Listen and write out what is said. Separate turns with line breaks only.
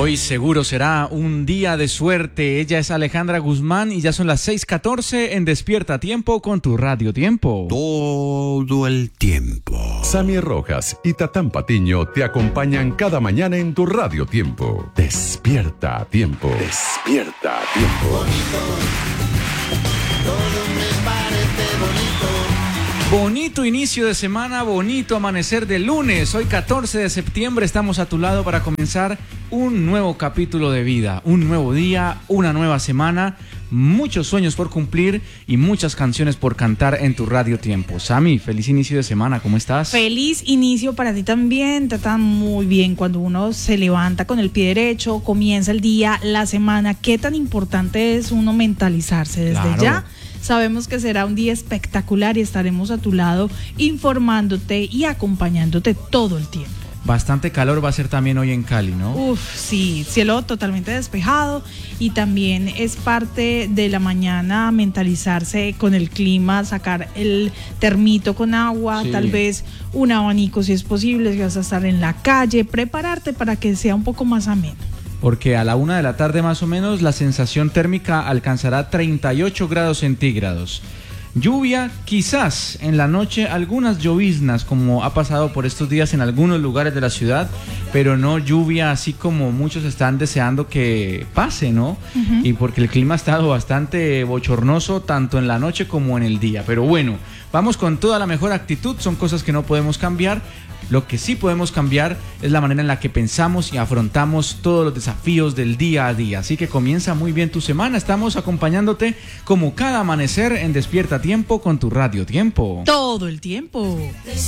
Hoy seguro será un día de suerte. Ella es Alejandra Guzmán y ya son las 6:14 en Despierta a Tiempo con tu Radio Tiempo.
Todo el tiempo.
Sammy Rojas y Tatán Patiño te acompañan cada mañana en tu Radio Tiempo. Despierta a Tiempo. Despierta a Tiempo.
Bonito, todo me parece bonito.
Bonito inicio de semana, bonito amanecer de lunes. Hoy 14 de septiembre estamos a tu lado para comenzar un nuevo capítulo de vida, un nuevo día, una nueva semana, muchos sueños por cumplir y muchas canciones por cantar en tu Radio Tiempo. Sammy, feliz inicio de semana, ¿cómo estás?
Feliz inicio para ti también, Tata, muy bien. Cuando uno se levanta con el pie derecho, comienza el día, la semana, qué tan importante es uno mentalizarse desde
Claro.
ya. Sabemos que será un día espectacular y estaremos a tu lado informándote y acompañándote todo el tiempo.
Bastante calor va a ser también hoy en Cali, ¿no?
Uf, sí, cielo totalmente despejado y también es parte de la mañana mentalizarse con el clima, sacar el termito con agua,
Sí.
tal vez un abanico si es posible, si vas a estar en la calle, prepararte para que sea un poco más ameno.
Porque a la 1 de la tarde más o menos la sensación térmica alcanzará 38 grados centígrados. Lluvia, quizás en la noche algunas lloviznas como ha pasado por estos días en algunos lugares de la ciudad, pero no lluvia así como muchos están deseando que pase, ¿no? Y porque el clima ha estado bastante bochornoso tanto en la noche como en el día. Pero bueno, vamos con toda la mejor actitud, son cosas que no podemos cambiar. Lo que sí podemos cambiar es la manera en la que pensamos y afrontamos todos los desafíos del día a día. Así que comienza muy bien tu semana. Estamos acompañándote como cada amanecer en Despierta a Tiempo con tu Radio Tiempo.
Todo el tiempo.